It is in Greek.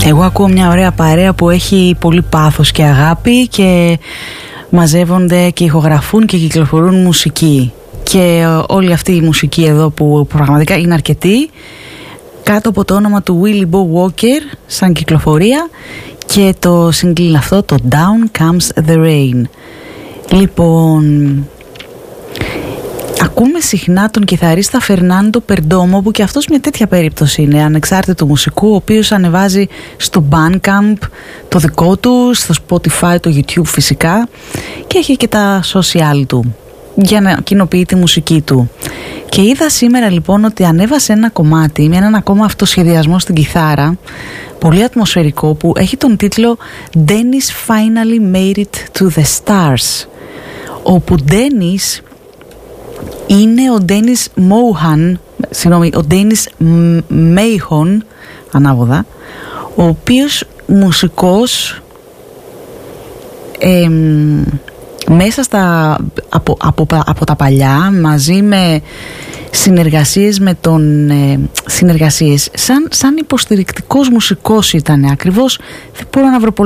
Εγώ ακούω μια ωραία παρέα που έχει πολύ πάθος και αγάπη και μαζεύονται και ηχογραφούν και κυκλοφορούν μουσική. Και όλη αυτή η μουσική εδώ που πραγματικά είναι αρκετή, κάτω από το όνομα του Willie Bo Walker σαν κυκλοφορία, και το single αυτό, το Down Comes the Rain. Λοιπόν, ακούμε συχνά τον κιθαρίστα Φερνάντο Περντόμο, που και αυτός μια τέτοια περίπτωση είναι, ανεξάρτητου μουσικού, ο οποίος ανεβάζει στο Bandcamp το δικό του, στο Spotify, το YouTube φυσικά, και έχει και τα social του για να κοινοποιεί τη μουσική του. Και είδα σήμερα λοιπόν ότι ανέβασε ένα κομμάτι με έναν ακόμα αυτοσχεδιασμό στην κιθάρα, πολύ ατμοσφαιρικό, που έχει τον τίτλο Dennis Finally Made It to the Stars, όπου Dennis είναι ο Dennis Mohan, ο Dennis Mahon, ανάποδα, ο οποίος μουσικός μέσα από τα παλιά, μαζί με συνεργασίες με τον συνεργασίες σαν υποστηρικτικός μουσικός ήταν, ακριβώς δεν μπορώ να βρω